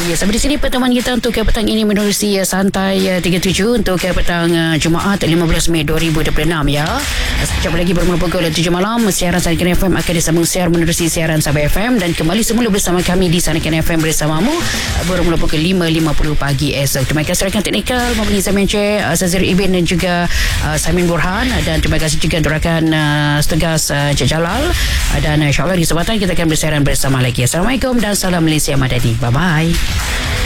Ya, sampai di sini pertemuan kita untuk petang ini menerusi santai 37 untuk petang Jumaat 15 Mei 2026 ya. Sekejap lagi bermula pukul 7 malam siaran Sanakan FM akan disambung siar menerusi siaran Sabah FM dan kembali semula bersama kami di Sanakan FM bersamamu bermula pukul 5.50 pagi esok. Terima kasih rakan teknikal Muhammad Nizam Encik, Sazir Ibin dan juga Samin Burhan, dan terima kasih juga untuk rakan setugas Cik Jalal, dan insyaAllah di kesempatan kita akan bersiaran bersama lagi. Assalamualaikum dan salam Malaysia Madani. Bye-bye.